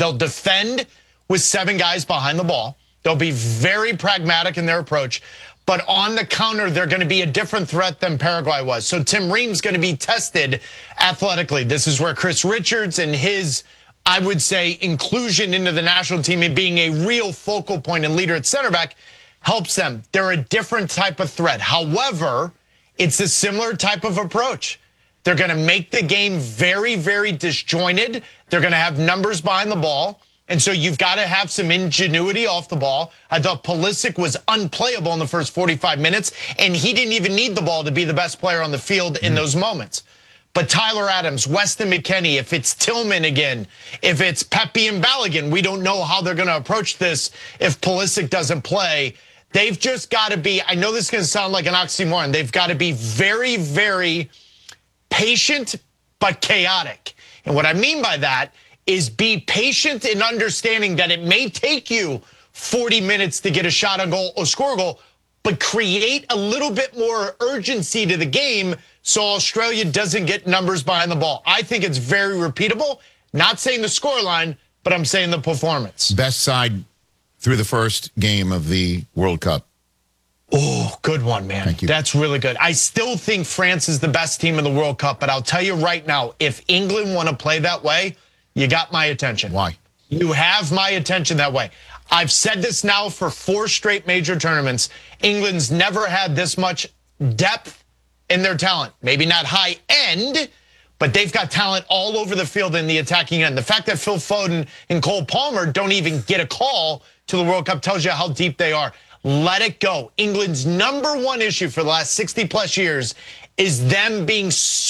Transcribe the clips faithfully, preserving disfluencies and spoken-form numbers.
They'll defend with seven guys behind the ball. They'll be very pragmatic in their approach. But on the counter, they're going to be a different threat than Paraguay was. So Tim Ream's going to be tested athletically. This is where Chris Richards and his, I would say, inclusion into the national team and being a real focal point and leader at center back helps them. They're a different type of threat. However, it's a similar type of approach. They're going to make the game very, very disjointed. They're going to have numbers behind the ball. And so you've got to have some ingenuity off the ball. I thought Pulisic was unplayable in the first forty-five minutes, and he didn't even need the ball to be the best player on the field in those moments. But Tyler Adams, Weston McKennie, if it's Tillman again, if it's Pepe and Balogun, we don't know how they're going to approach this if Pulisic doesn't play. They've just got to be, I know this is going to sound like an oxymoron, they've got to be very, very patient but chaotic. And what I mean by that is be patient in understanding that it may take you forty minutes to get a shot on goal or score a goal, but create a little bit more urgency to the game so Australia doesn't get numbers behind the ball. I think it's very repeatable. Not saying the scoreline, but I'm saying the performance. Best side through the first game of the World Cup. Oh, good one, man. Thank you. That's really good. I still think France is the best team in the World Cup, but I'll tell you right now, if England want to play that way, you got my attention. Why? You have my attention that way. I've said this now for four straight major tournaments. England's never had this much depth in their talent. Maybe not high end, but they've got talent all over the field in the attacking end. The fact that Phil Foden and Cole Palmer don't even get a call to the World Cup tells you how deep they are. Let it go. England's number one issue for the last sixty plus years is them being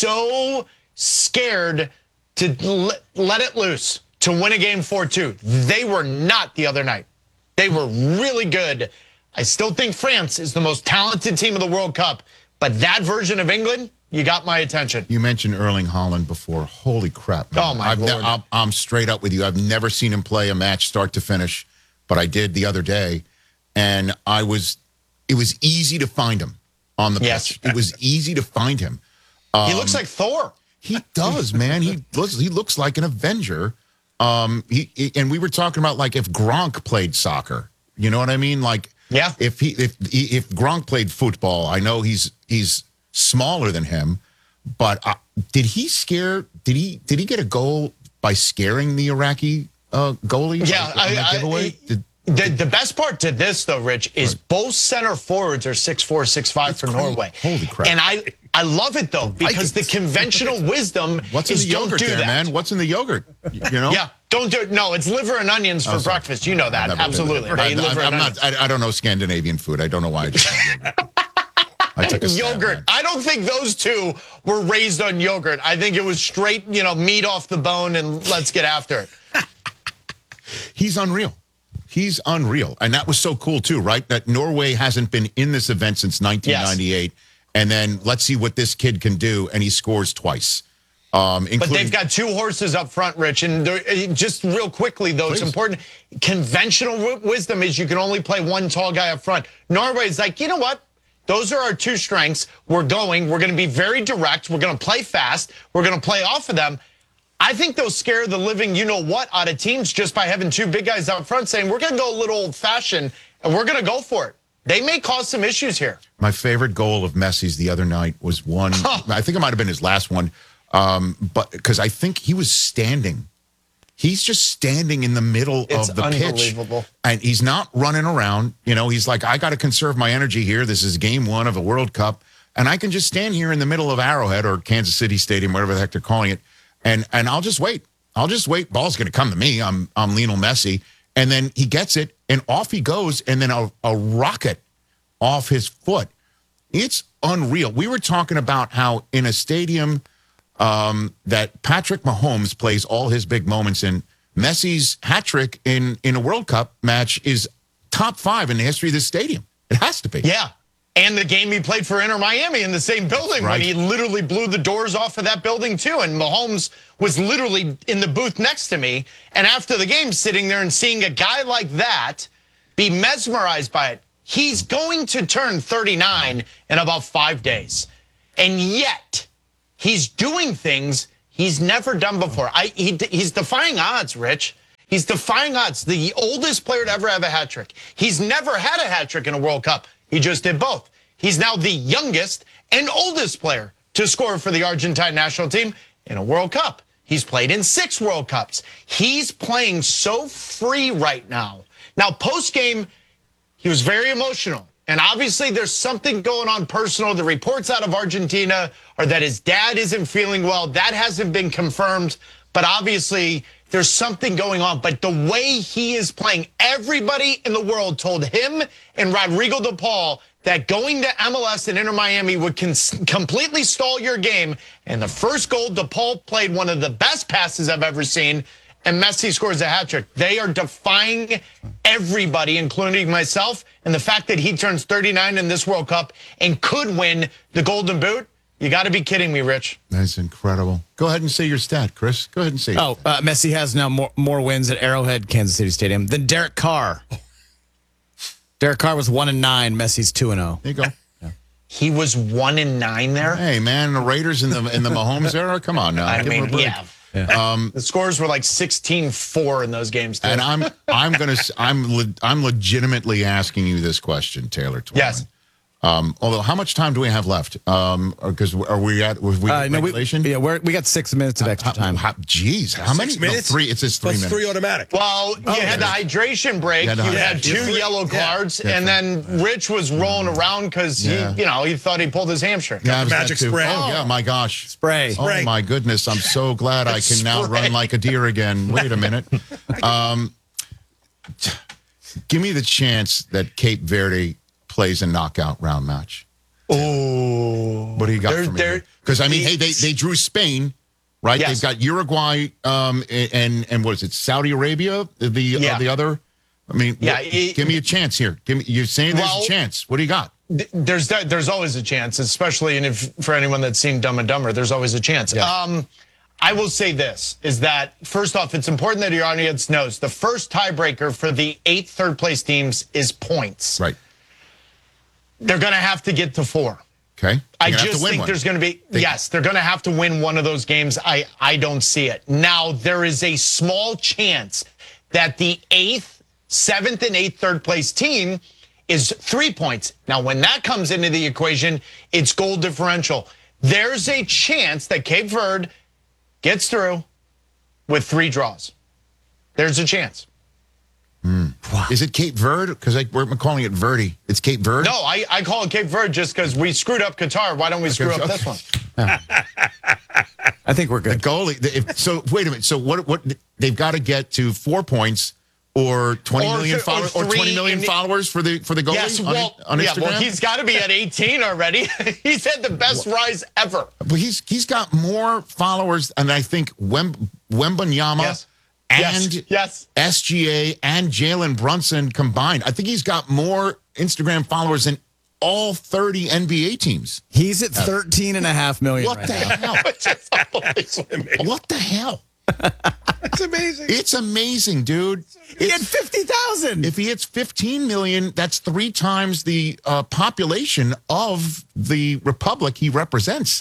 so scared to let it loose, to win a game four two. They were not the other night. They were really good. I still think France is the most talented team of the World Cup, but that version of England, you got my attention. You mentioned Erling Haaland before. Holy crap, man. Oh, my I've Lord. Ne- I'm, I'm straight up with you. I've never seen him play a match start to finish, but I did the other day, and I was, it was easy to find him on the Yes. pitch. It was easy to find him. Um, He looks like Thor. He does, man. He looks, he looks like an Avenger. Um, he, he and we were talking about like if Gronk played soccer, you know what I mean? Like, Yeah. If he if if Gronk played football, I know he's he's smaller than him, but uh, did he scare? Did he did he get a goal by scaring the Iraqi uh, goalie? Yeah, on that I, giveaway? I, Did, the, the best part to this, though, Rich, is both center forwards are six four, six five for great. Norway. Holy crap. And I, I love it, though, because the conventional wisdom what's in is the don't yogurt do there, that. man? What's in the yogurt? You know? Yeah, don't do it. No, it's liver and onions for Oh, sorry. breakfast. You know that. I've never been Absolutely. there. They I, eat liver I, I'm and not. onions. I, I don't know Scandinavian food. I don't know why. I just had yogurt. I took a stab, Yogurt. man. I don't think those two were raised on yogurt. I think it was straight, you know, meat off the bone and let's get after it. He's unreal. He's unreal. And that was so cool, too, right? That Norway hasn't been in this event since nineteen ninety-eight. Yes. And then let's see what this kid can do. And he scores twice. Um, But they've got two horses up front, Rich. And just real quickly, though, Please. it's important. Conventional w- wisdom is you can only play one tall guy up front. Norway's like, you know what? Those are our two strengths. We're going. We're going to be very direct. We're going to play fast. We're going to play off of them. I think they'll scare the living you-know-what out of teams just by having two big guys up front saying, we're going to go a little old-fashioned, and we're going to go for it. They may cause some issues here. My favorite goal of Messi's the other night was one, I think it might have been his last one, um, but because I think he was standing. He's just standing in the middle It's of the pitch. unbelievable. And he's not running around. You know, he's like, I got to conserve my energy here. This is game one of a World Cup. And I can just stand here in the middle of Arrowhead or Kansas City Stadium, whatever the heck they're calling it. And and I'll just wait. I'll just wait. Ball's going to come to me. I'm I'm Lionel Messi. And then he gets it, and off he goes, and then a, a rocket off his foot. It's unreal. We were talking about how in a stadium um, that Patrick Mahomes plays all his big moments in, Messi's hat trick in, in a World Cup match is top five in the history of this stadium. It has to be. Yeah. And the game he played for Inter Miami in the same building Right. when he literally blew the doors off of that building too. And Mahomes was literally in the booth next to me. And after the game, sitting there and seeing a guy like that be mesmerized by it. He's going to turn thirty-nine in about five days. And yet, he's doing things he's never done before. I, he, he's defying odds, Rich. He's defying odds. The oldest player to ever have a hat trick. He's never had a hat trick in a World Cup. He just did both. He's now the youngest and oldest player to score for the Argentine national team in a World Cup. He's played in six World Cups. He's playing so free right now. Now, post-game, he was very emotional. And obviously, there's something going on personal. The reports out of Argentina are that his dad isn't feeling well. That hasn't been confirmed. But obviously, there's something going on. But the way he is playing, everybody in the world told him and Rodrigo de Paul that going to M L S and Inter Miami would completely stall your game. And the first goal, de Paul played one of the best passes I've ever seen. And Messi scores a hat trick. They are defying everybody, including myself. And the fact that he turns thirty-nine in this World Cup and could win the Golden Boot, you got to be kidding me, Rich. That's incredible. Go ahead and say your stat, Chris. Go ahead and say it. Oh, uh, Messi has now more, more wins at Arrowhead, Kansas City Stadium than Derek Carr. Derek Carr was one and nine. Messi's two and zero. There you go. Yeah. He was one and nine there. Hey, man, the Raiders in the in the Mahomes era. Come on now. I Give him a mean, break. yeah. Yeah. Um, the scores were like sixteen four in those games. Too. And I'm I'm gonna I'm le- I'm legitimately asking you this question, Taylor Twine. Yes. Um, although, how much time do we have left? Um, because are we at was we Uh, no, we, regulation? yeah, we're, we got six minutes of extra time. How, Jeez, how many? Six minutes? No, three. It says three Plus minutes. three automatic. Well, you Oh, had the hydration break. You You had had, the two hydration. yellow Yeah. cards, Yeah. and then Rich was rolling around because Yeah. he, you know, he thought he pulled his hamstring. Yeah, I was magic that too. spray. Oh, yeah, my gosh. Spray. Oh, Spray. my goodness. I'm so glad I can now Spray. run like a deer again. Wait a minute. Um, t- give me the chance that Cape Verde plays a knockout round match. Oh, What do you got There- for me? there- Because, I mean, hey, they, they drew Spain, right? Yes. They've got Uruguay um, and, and what is it, Saudi Arabia, the Yeah. uh, the other? I mean, Yeah, what- it- give me a chance here. Give me. You're saying there's Well- a chance. What do you got? There's there's always a chance, especially and if for anyone that's seen Dumb and Dumber, there's always a chance. Yeah. Um, I will say this is that first off, it's important that your audience knows the first tiebreaker for the eight third place teams is points. Right. They're going to have to get to four. Okay. I You're gonna have just to win think one. there's going to be, They- yes, they're going to have to win one of those games. I, I don't see it. Now, there is a small chance that the eighth, seventh, and eighth third place team is three points. Now, when that comes into the equation, it's goal differential. There's a chance that Cape Verde gets through with three draws. There's a chance. Is it Cape Verde? Because we're calling it Verde. It's Cape Verde? No, I, I call it Cape Verde just because we screwed up Qatar. Why don't we screw up okay. this one? I think we're The good. goalie. the- If, so wait a minute. So what? What they've got to get to four points or twenty Or million th- or followers or, three twenty million in the- followers for the for the goalie Yes, on, well, on yeah, Instagram. well, he's got to be at eighteen already. He's had the best rise ever. But he's he's got more followers, and I think Wem, Wembanyama Yes. and Yes, yes. S G A and Jalen Brunson combined. I think he's got more Instagram followers than all thirty N B A teams. He's at thirteen and a half million What right the now. hell? It's just unbelievable. What the hell? That's amazing. It's amazing, dude. He had fifty thousand. If he hits fifteen million, that's three times the uh, population of the republic he represents.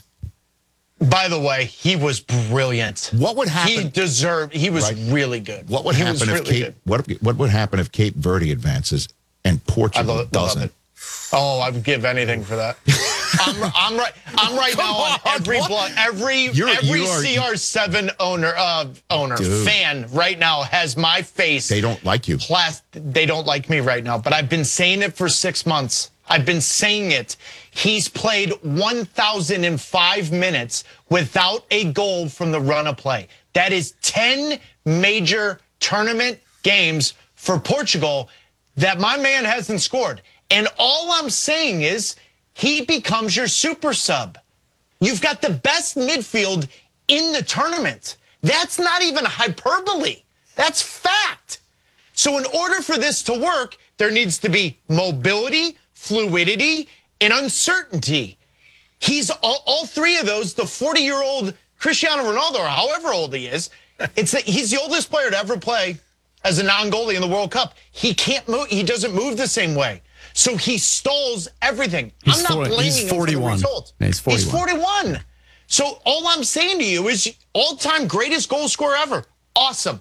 By the way, he was brilliant. What would happen? He deserved. He was Right. really good. What would he happen was if really Cape? good. What what would happen if Cape Verde advances and I Portugal love, love doesn't? it. Oh, I would give anything for that. I'm, I'm right. I'm right now on on, every what? blog. Every You're- every you are- C R seven owner uh, owner Dude. fan right now has my face. They don't like you. Plas- they don't like me right now, but I've been saying it for six months. I've been saying it. He's played one thousand five minutes without a goal from the run of play. That is ten major tournament games for Portugal that my man hasn't scored. And all I'm saying is he becomes your super sub. You've got the best midfield in the tournament. That's not even hyperbole. That's fact. So in order for this to work, there needs to be mobility, fluidity, and uncertainty. He's all, all three of those, the forty-year-old Cristiano Ronaldo, or however old he is, it's that he's the oldest player to ever play as a non-goalie in the World Cup. He can't move. He doesn't move the same way. So he stalls everything. He's I'm not forty- blaming he's him for the forty-one. result. Yeah, he's He's forty-one. forty-one. So all I'm saying to you is all-time greatest goal scorer ever. Awesome.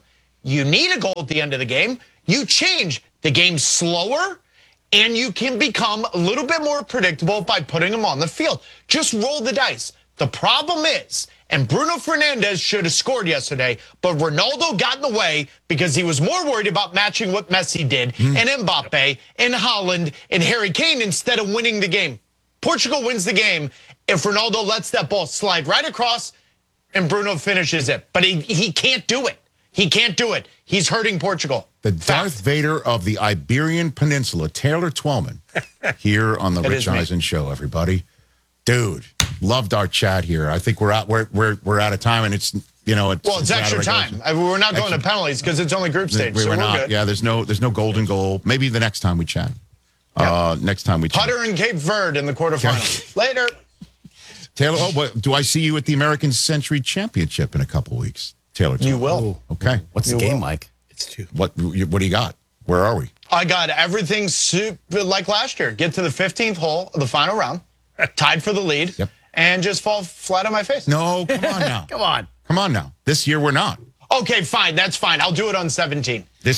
you need a goal at the end of the game, you change the game slower, and you can become a little bit more predictable by putting them on the field. Just roll the dice. The problem is, and Bruno Fernandes should have scored yesterday, but Ronaldo got in the way because he was more worried about matching what Messi did, mm. and Mbappe, and Haaland, and Harry Kane instead of winning the game. Portugal wins the game if Ronaldo lets that ball slide right across and Bruno finishes it. But he, he can't do it. He can't do it. He's hurting Portugal. The Darth Fact. Vader of the Iberian Peninsula, Taylor Twellman, here on the That Rich is me. Eisen Show, everybody. Dude, loved our chat here. I think we're out we're we're we're out of time, and it's you know it's Well, it's out of extra regulation. time. I mean, we're not going Extra- to penalties because it's only group stage. We so were we're not. good. Yeah, there's no there's no golden goal. Maybe the next time we chat. Uh, next time we chat. Putter and Cape Verde in the quarterfinals. Later. Taylor, oh, what, do I see you at the American Century Championship in a couple weeks? Taylor, You will. Okay. What's the You game will. like? It's two. What what do you got? Where are we? I got everything super like last year. Get to the fifteenth hole of the final round, tied for the lead, Yep. and just fall flat on my face. No, come on now. Come on. Come on now. This year we're not. Okay, fine. That's fine. I'll do it on seventeen. This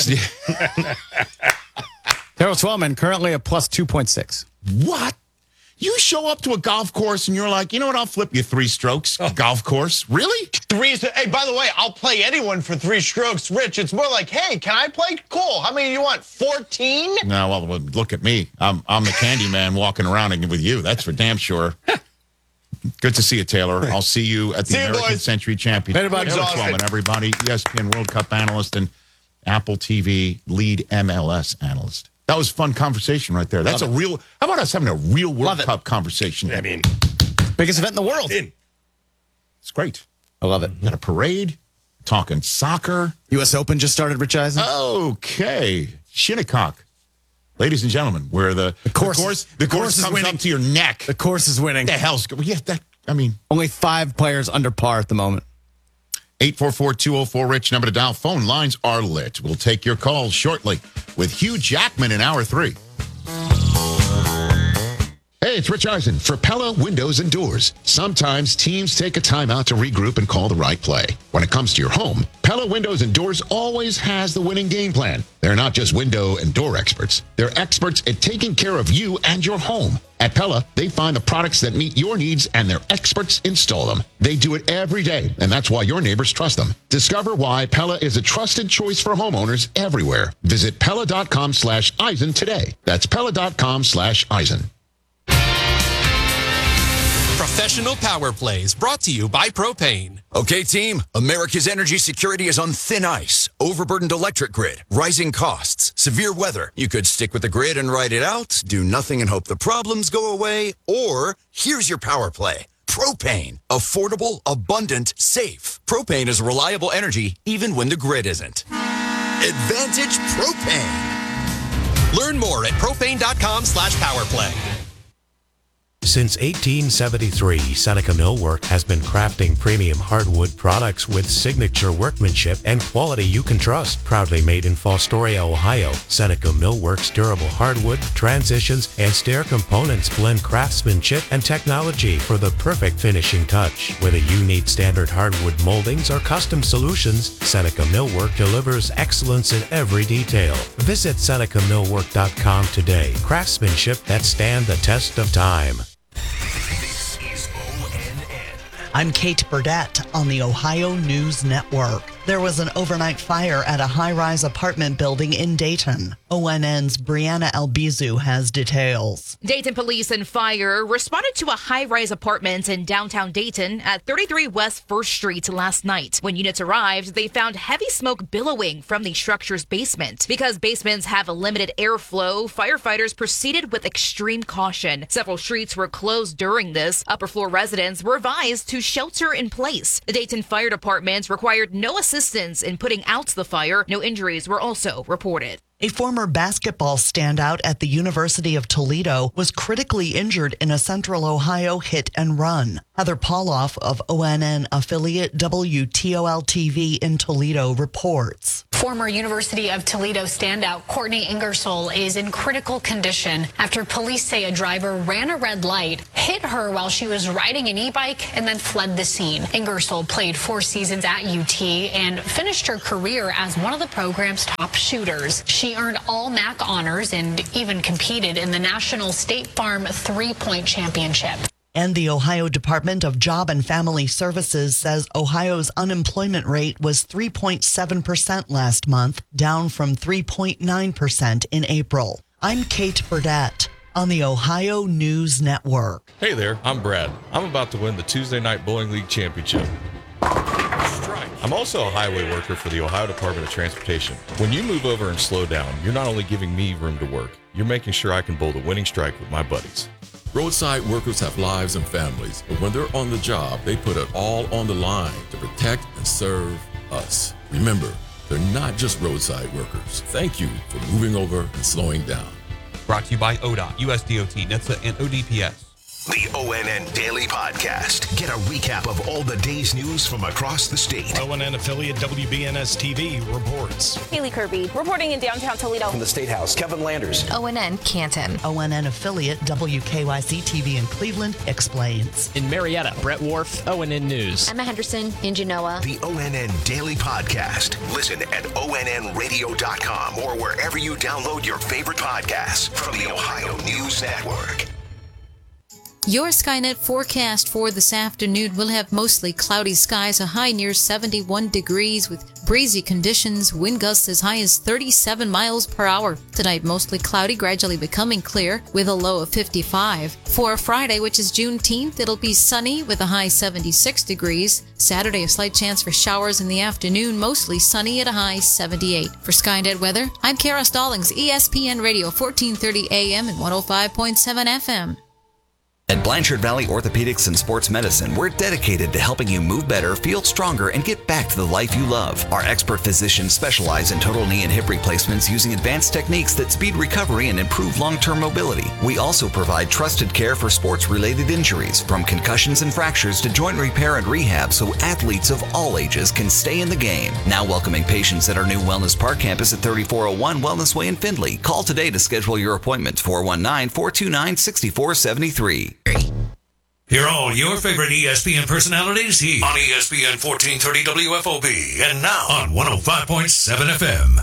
Taylor Twellman currently a plus two point six. What? You show up to a golf course and you're like, you know what? I'll flip you three strokes. Golf course? Really? Three. Hey, by the way, I'll play anyone for three strokes. Rich, it's more like, hey, can I play? Cool. How many do you want? fourteen? No, well, well, look at me. I'm I'm the candy man walking around with you. That's for damn sure. Good to see you, Taylor. I'll see you at the See you, American boys. Century Championship. Later, bud. Taylor Exhausted. Twellman, everybody. E S P N World Cup analyst and Apple T V lead M L S analyst. That was a fun conversation right there. That's a real, how about us having a real World Love it. Cup conversation? I mean, Biggest event in the world. in. It's great. I love it. Got a parade, talking soccer. U S Open just started, Rich Eisen. Okay. Shinnecock. Ladies and gentlemen, where the, the course the is- course, the the course course is comes winning. up to your neck. The course is winning. The hell's go- yeah, that I mean, Only five players under par at the moment. eight four four, two oh four, RICH, number to dial. Phone lines are lit. We'll take your calls shortly with Hugh Jackman in hour three. Hey, it's Rich Eisen for Pella Windows and Doors. Sometimes teams take a timeout to regroup and call the right play. When it comes to your home, Pella Windows and Doors always has the winning game plan. They're not just window and door experts. They're experts at taking care of you and your home. At Pella, they find the products that meet your needs and their experts install them. They do it every day, and that's why your neighbors trust them. Discover why Pella is a trusted choice for homeowners everywhere. Visit Pella.com slash Eisen today. That's Pella.com slash Eisen. Professional Power Plays brought to you by Propane. Okay, team, America's energy security is on thin ice. Overburdened electric grid, rising costs, severe weather. You could stick with the grid and ride it out, do nothing and hope the problems go away, or here's your power play. Propane. Affordable, abundant, safe. Propane is reliable energy even when the grid isn't. Advantage Propane. Learn more at propane.com slash powerplay. Since eighteen seventy-three, Seneca Millwork has been crafting premium hardwood products with signature workmanship and quality you can trust. Proudly made in Fostoria, Ohio, Seneca Millwork's durable hardwood, transitions, and stair components blend craftsmanship and technology for the perfect finishing touch. Whether you need standard hardwood moldings or custom solutions, Seneca Millwork delivers excellence in every detail. Visit Seneca Millwork dot com today. Craftsmanship that stand the test of time. I'm Kate Burdett on the Ohio News Network. There was an overnight fire at a high-rise apartment building in Dayton. O N N's Brianna Albizu has details. Dayton police and fire responded to a high-rise apartment in downtown Dayton at thirty-three West First Street last night. When units arrived, they found heavy smoke billowing from the structure's basement. Because basements have a limited airflow, firefighters proceeded with extreme caution. Several streets were closed during this. Upper floor residents were advised to shelter in place. The Dayton Fire Department required no assistance in putting out the fire. No injuries were also reported. A former basketball standout at the University of Toledo was critically injured in a Central Ohio hit and run. Heather Pauloff of O N N affiliate W T O L T V in Toledo reports. Former University of Toledo standout Courtney Ingersoll is in critical condition after police say a driver ran a red light, hit hit her while she was riding an e-bike and then fled the scene. Ingersoll played four seasons at U T and finished her career as one of the program's top shooters. She earned all M A C honors and even competed in the National State Farm three-point championship. And the Ohio Department of Job and Family Services says Ohio's unemployment rate was three point seven percent last month, down from three point nine percent in April. I'm Kate Burdett on the Ohio News Network. Hey there, I'm Brad. I'm about to win the Tuesday Night Bowling League Championship. I'm also a highway worker for the Ohio Department of Transportation. When you move over and slow down, you're not only giving me room to work, you're making sure I can bowl the winning strike with my buddies. Roadside workers have lives and families, but when they're on the job, they put it all on the line to protect and serve us. Remember, they're not just roadside workers. Thank you for moving over and slowing down. Brought to you by O D O T, U S D O T, N H T S A, and O D P S. The O N N Daily Podcast. Get a recap of all the day's news from across the state. O N N affiliate W B N S T V reports. Haley Kirby reporting in downtown Toledo. From the State House, Kevin Landers. O N N Canton. O N N affiliate W K Y C T V in Cleveland explains. In Marietta, Brett Wharf, O N N News. Emma Henderson in Genoa. The O N N Daily Podcast. Listen at O N N radio dot com or wherever you download your favorite podcasts from the Ohio News Network. Your Skynet forecast for this afternoon will have mostly cloudy skies, a high near seventy-one degrees with breezy conditions, wind gusts as high as thirty-seven miles per hour. Tonight, mostly cloudy, gradually becoming clear with a low of fifty-five. For Friday, which is Juneteenth, it'll be sunny with a high seventy-six degrees. Saturday, a slight chance for showers in the afternoon, mostly sunny at a high seventy-eight. For Skynet weather, I'm Kara Stallings, E S P N Radio, fourteen thirty A M and one oh five point seven F M. At Blanchard Valley Orthopedics and Sports Medicine, we're dedicated to helping you move better, feel stronger, and get back to the life you love. Our expert physicians specialize in total knee and hip replacements using advanced techniques that speed recovery and improve long-term mobility. We also provide trusted care for sports-related injuries, from concussions and fractures to joint repair and rehab, so athletes of all ages can stay in the game. Now welcoming patients at our new Wellness Park campus at thirty-four oh one Wellness Way in Findlay. Call today to schedule your appointment, four one nine, four two nine, six four seven three. Hear all your favorite E S P N personalities here on E S P N fourteen thirty W F O B and now on one oh five point seven F M.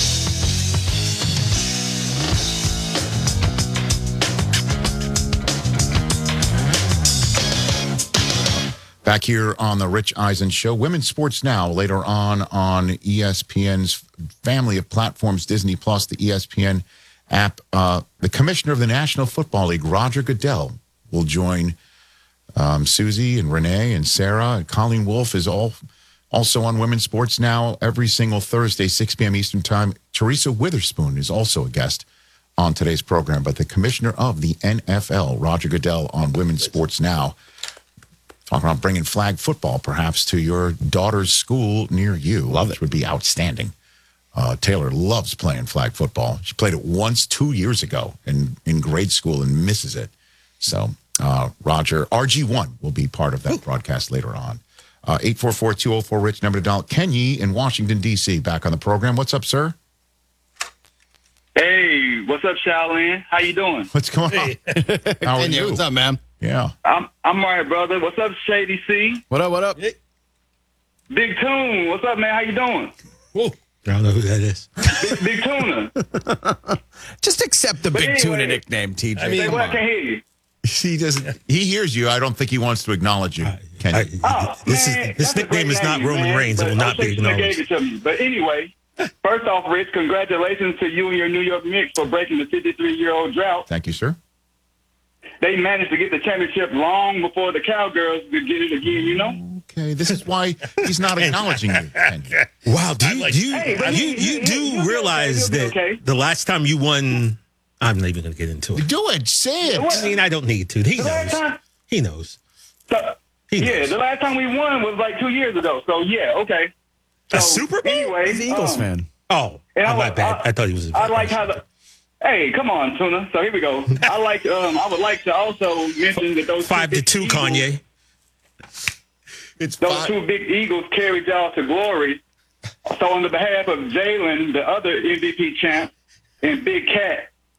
Back here on the Rich Eisen Show, Women's Sports Now, later on on E S P N's family of platforms, Disney Plus, the E S P N app. Uh, the commissioner of the National Football League, Roger Goodell, will join um, Susie and Renee and Sarah. And Colleen Wolfe is all also on Women's Sports Now every single Thursday, six p.m. Eastern Time. Teresa Witherspoon is also a guest on today's program. But the commissioner of the N F L, Roger Goodell, on Women's Sports Now. Talking about bringing flag football, perhaps, to your daughter's school near you. Love it. Which would be outstanding. Uh, Taylor loves playing flag football. She played it once two years ago in, in grade school and misses it. So, uh, Roger, R G one will be part of that Ooh. broadcast later on. Uh, eight four four, two oh four, RICH, number to dial. Kenny in Washington, D C, back on the program. What's up, sir? Hey, what's up, Shaolin? How you doing? What's going on? Hey. How are Kenya, you? what's up, man? Yeah. I'm I'm all right, brother. What's up, Shady C? What up, what up? Big Tune, what's up, man? How you doing? Whoa. I don't know who that is. Big, Big Tuna. Just accept the But Big anyway, Tuna nickname, T J. I mean, I can't hear you. He doesn't. He hears you. I don't think he wants to acknowledge you, Kenny. Oh, This is man, this that's a nickname great is not name, Roman man, Reigns. It but will not I'm be sure somebody acknowledged. gave it to me. But anyway, first off, Rich, congratulations to you and your New York Knicks for breaking the fifty-three-year-old drought. Thank you, sir. They managed to get the championship long before the Cowgirls could get it again, you know? Okay, this is why he's not acknowledging you, Kenny. Wow, do you, do you, Hey, but you, he- he- you he- do he'll be realize okay, he'll that be okay. the last time you won, I'm not even going to get into it. Do it. Say it. What? I mean, I don't need to. He The last knows. time, He knows. so, He yeah, knows. the last time we won was like two years ago. So, yeah, okay. So, A Super Bowl? Anyway, He's an Eagles um, fan. Oh, And I oh, my was- bad. I- I, thought he was. a I like how the. Hey, come on, Tuna. So here we go. I like. Um, I would like to also mention that those five two to big two, Eagles, Kanye. It's Those five. two big Eagles carried y'all to glory. So on the behalf of Jalen, the other M V P champ, and Big Cat,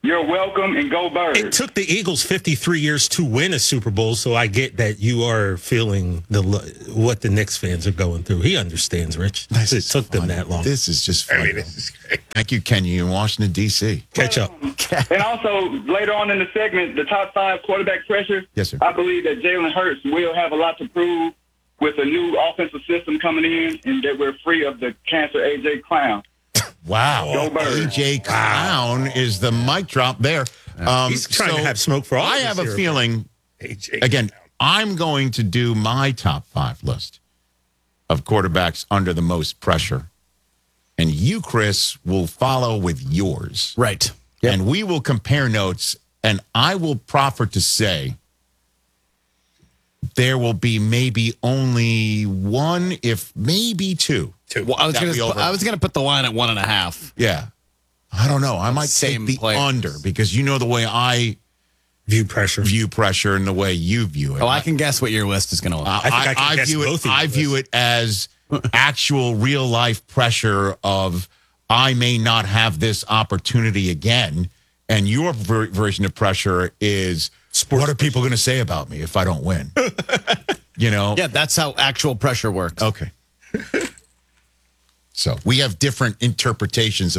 You're welcome, and go Birds. It took the Eagles fifty-three years to win a Super Bowl, so I get that you are feeling the what the Knicks fans are going through. He understands, Rich. This it is took funny. them that long. This is just funny. I mean, this is great. Thank you, Ken. You in Washington, D C Catch up. And also, later on in the segment, the top five quarterback pressure. Yes, sir. I believe that Jalen Hurts will have a lot to prove with a new offensive system coming in, and that we're free of the cancer A J Clown. Wow. Go Birds. A J Clown is the mic drop there. Um, He's trying so to have smoke for all I of us have a here. feeling, A J again, I'm going to do my top five list of quarterbacks under the most pressure. And you, Chris, will follow with yours. Right. And we will compare notes, and I will proffer to say there will be maybe only one, if maybe two. Two. Well, I was That gonna we over- I was gonna put the line at one and a half. Yeah. I don't know. I might Same take the players. under because you know the way I view pressure, view pressure, and the way you view it. Oh, I can guess what your list is gonna look. Uh, I think I can guess view both it. of your I view it as actual real life pressure of I may not have this opportunity again, and your ver- version of pressure is what are people going to say about me if I don't win? You know? Yeah, that's how actual pressure works. Okay. So we have different interpretations